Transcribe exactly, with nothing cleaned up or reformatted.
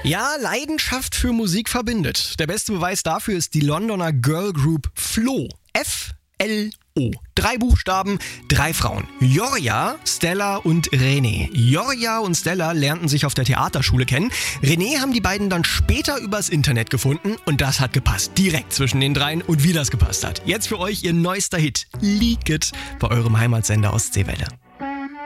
Ja, Leidenschaft für Musik verbindet. Der beste Beweis dafür ist die Londoner Girl Group Flo. F L O. Drei Buchstaben, drei Frauen. Jorja, Stella und René. Jorja und Stella lernten sich auf der Theaterschule kennen. René haben die beiden dann später übers Internet gefunden und das hat gepasst. Direkt zwischen den dreien und wie das gepasst hat. Jetzt für euch ihr neuester Hit, Leak It, bei eurem Heimatsender Ostseewelle.